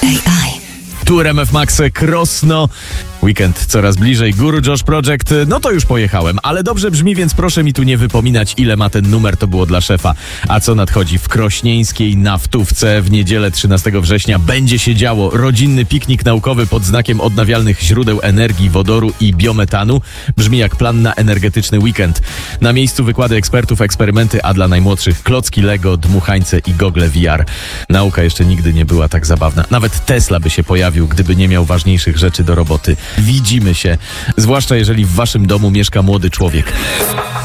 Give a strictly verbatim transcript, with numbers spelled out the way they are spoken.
A I. Tu R M F Max Krosno. Weekend coraz bliżej. Guru Josh Project. No to już pojechałem, ale dobrze brzmi, więc proszę mi tu nie wypominać, ile ma ten numer, to było dla szefa. A co nadchodzi w krośnieńskiej naftówce w niedzielę trzynastego września? Będzie się działo. Rodzinny piknik naukowy pod znakiem odnawialnych źródeł energii, wodoru i biometanu. Brzmi jak plan na energetyczny weekend. Na miejscu wykłady ekspertów, eksperymenty, a dla najmłodszych klocki Lego, dmuchańce i gogle V R. Nauka jeszcze nigdy nie była tak zabawna. Nawet Tesla by się pojawił, gdyby nie miał ważniejszych rzeczy do roboty. Widzimy się, zwłaszcza jeżeli w waszym domu mieszka młody człowiek.